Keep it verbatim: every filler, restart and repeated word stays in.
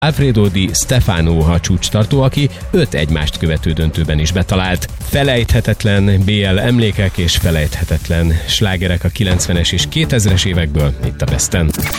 Alfredo Di Stefano a csúcstartó, aki öt egymást követő döntőben is betalált. Felejthetetlen bé el emlékek és felejthetetlen slágerek a kilencvenes és kétezres évekből itt a Besten.